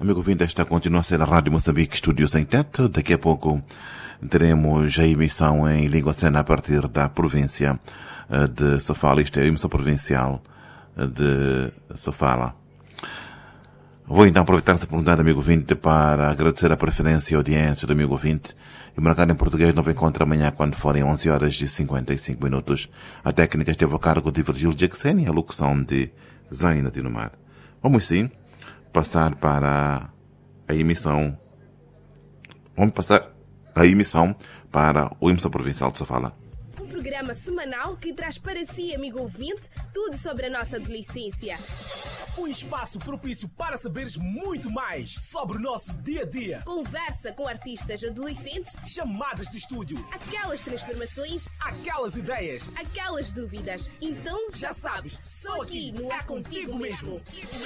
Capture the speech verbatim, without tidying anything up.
Amigo ouvinte, esta continua a ser a Rádio Moçambique, Estúdio Sem Teto. Daqui a pouco teremos a emissão em língua cena a partir da província de Sofala. Isto é a emissão provincial de Sofala. Vou então aproveitar essa oportunidade, amigo ouvinte, para agradecer a preferência e a audiência do amigo ouvinte. E o Mercado em Português não encontra amanhã quando forem onze horas e cinquenta e cinco minutos. A técnica esteve a cargo de Virgílio Jackson e a locução de Zaina Dinomar. Vamos sim passar para a emissão. Vamos passar a emissão para o emissão provincial de Sofala. Um programa semanal que traz para si, amigo ouvinte, tudo sobre a nossa adolescência. Um espaço propício para saberes muito mais sobre o nosso dia a dia. Conversa com artistas adolescentes, chamadas de estúdio, aquelas transformações, aquelas ideias, aquelas dúvidas. Então, já sabes, só aqui no É Contigo Mesmo.